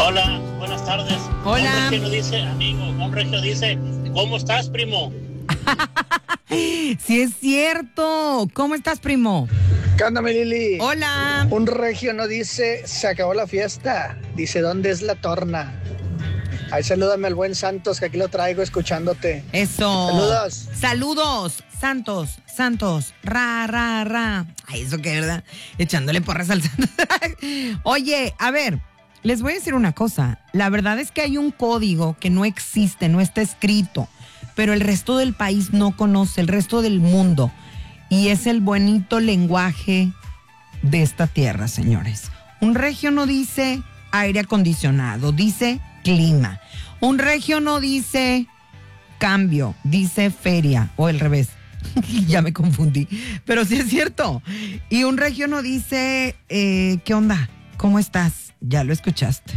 Hola, buenas tardes. Hola. Un regio dice, amigo, un regio dice, ¿cómo estás, primo? Sí es cierto. ¿Cómo estás, primo? ¿Qué onda, mi Lili? Hola. Un regio no dice, se acabó la fiesta. Dice, ¿dónde es la torna? Ahí salúdame al buen Santos, que aquí lo traigo escuchándote. Eso. Saludos. Saludos. Santos. Ra. Ay, eso qué, ¿verdad? Echándole porras al Santos. Oye, a ver, les voy a decir una cosa. La verdad es que hay un código que no existe, no está escrito, pero el resto del país no conoce, el resto del mundo. Y es el bonito lenguaje de esta tierra, señores. Un regio no dice aire acondicionado, dice clima. Un regio no dice cambio, dice feria, o al revés. Ya me confundí, pero sí es cierto. Y un regio no dice, ¿qué onda? ¿Cómo estás? Ya lo escuchaste.